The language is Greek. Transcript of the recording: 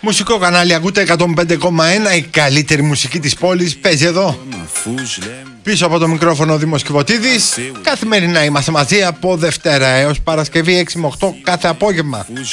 Μουσικό κανάλι, ακούτε 105,1. Η καλύτερη μουσική της πόλης παίζει εδώ. Πίσω από το μικρόφωνο ο Δήμος Κιβωτίδης. Καθημερινά είμαστε μαζί από Δευτέρα έως Παρασκευή 6 με 8 κάθε απόγευμα.